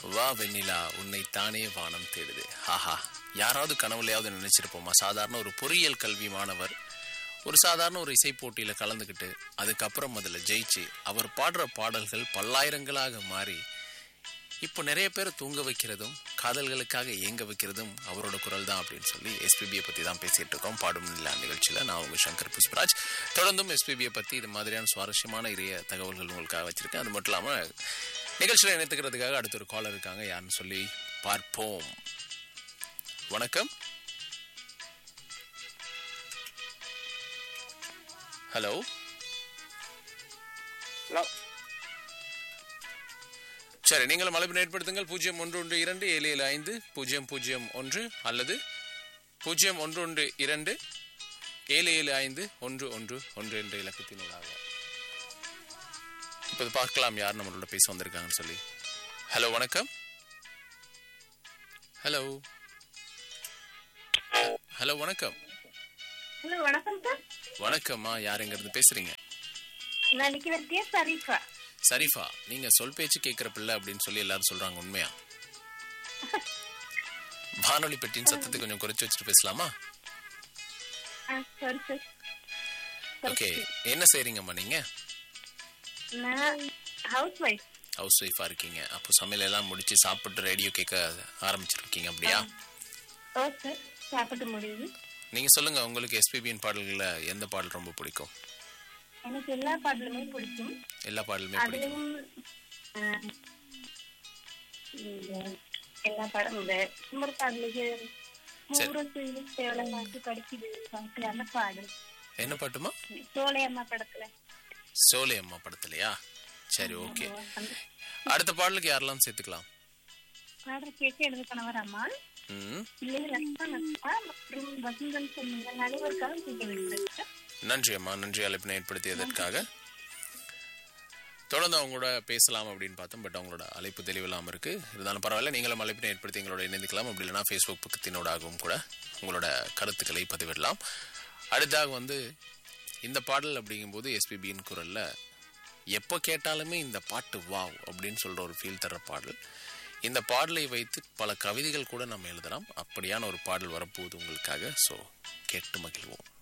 வா வெண்ணிலா உன்னை தானே வானம் தேடுது. ஹாஹா, யாராவது கனவுலையாவது நினைச்சிருப்போமா? சாதாரண ஒரு பொறியியல் கல்வி மாணவர் ஒரு சாதாரண ஒரு இசை போட்டியில கலந்துக்கிட்டு அதுக்கப்புறம் அதில் ஜெயிச்சு அவர் பாடுற பாடல்கள் பல்லாயிரங்களாக மாறி இப்போ நிறைய பேர் தூங்க வைக்கிறதும் காதல்களுக்காக ஏங்க வைக்கிறதும் அவரோட குரல் தான் அப்படின்னு சொல்லி எஸ்பிபியை பற்றி தான் பேசிகிட்டு இருக்கோம் பாடும் நிலா நிகழ்ச்சியில். நான் உங்கள் சங்கர் புஷ்பராஜ். தொடர்ந்தும் எஸ்பிபியை பற்றி இது மாதிரியான சுவாரஸ்யமான நிறைய தகவல்கள் உங்களுக்காக வச்சுருக்கேன். அது மட்டும் இல்லாமல் நிகழ்ச்சியில் இணைத்துக்கிறதுக்காக அடுத்த ஒரு காலர் இருக்காங்க. யாருன்னு சொல்லி பார்ப்போம். வணக்கம். ஹலோ. சரி, நீங்களும் அழைப்பினை ஏற்படுத்துங்கள். 0112775001 அல்லது 0112775011 என்ற இலக்கத்தினூடாக இப்போது பார்க்கலாம் யார் நம்மளோட பேச வந்திருக்காங்கன்னு சொல்லி. ஹலோ, வணக்கம். ஹலோ ஹலோ வணக்கம். ஹலோ, வணக்கம் சார். வணக்கம்மா, யார் எங்க இருந்து பேசுறீங்க? நான் நிக்கிறதே சரிஃபா. சரிஃபா, நீங்க சொல் பேச்சு கேட்கிற பிள்ளை அப்படின்னு சொல்லி எல்லாரும் சொல்றாங்க, உண்மையா? வானொலி பெட்டியின் சத்தத்தை கொஞ்சம் குறைச்சு வச்சுட்டு பேசலாமா? சரி சார். ஓகே, என்ன செய்றீங்கம்மா நீங்க? நான் ஹவுஸ் ஒய்ஃப். ஹவுஸ் ஒய்ஃபா இருக்கீங்க. அப்போ சமையல் எல்லாம் முடிச்சு சாப்பிட்டு ரேடியோ கேட்க ஆரம்பிச்சிருக்கீங்க, அப்படியா? ஓ சார், சாப்பிட்டு முடியுது. நீங்க சொல்லுங்க, உங்களுக்கு எஸ்பிபியின் பாடல்கள்ல எந்த பாடல் ரொம்ப பிடிக்கும்? எனக்கு எல்லா பாடலுமே பிடிக்கும். எல்லா பாடலுமே பிடிக்கும். எல்லா பாடம் இந்த இன்னொரு பாடலுக்கு சோலையம்மா படிக்குது அந்த பாடல். என்ன பாட்டுமா? சோலையம்மா படத்துல. சோலையம்மா படத்துலயா? சரி, ஓகே. அடுத்த பாடலுக்கு யாரெல்லாம் சேர்த்துக்கலாம்? பாடல் கேட்க எனக்கு கணவர் அம்மா நன்றி அம்மா, நன்றி அழைப்பினை ஏற்படுத்தியதற்காக. தொடர்ந்து அவங்களோட பேசலாம் அப்படின்னு பார்த்தோம், பட் அவங்களோட அழைப்பு தெளிவில்லாமல் இருக்கு. இருந்தாலும் பரவாயில்ல, நீங்களும் அழைப்பினை ஏற்படுத்தி எங்களோட இணைந்துக்கலாம். அப்படி இல்லைனா ஃபேஸ்புக் பக்கத்தினோடாகவும் கூட உங்களோட கருத்துக்களை பதிவிடலாம். அடுத்தாக இந்த பாடல் அப்படிங்கும்போது எஸ்பிபியின் குரல்ல எப்போ கேட்டாலுமே இந்த பாட்டு வாவ் அப்படின்னு சொல்ற ஒரு ஃபீல் தர்ற பாடல். இந்த பாடலை வைத்து பல கவிதைகள் கூட நம்ம எழுதலாம். அப்படியான ஒரு பாடல் வரப்போகுது உங்களுக்காக. ஸோ கேட்டு மகிழ்வோம்.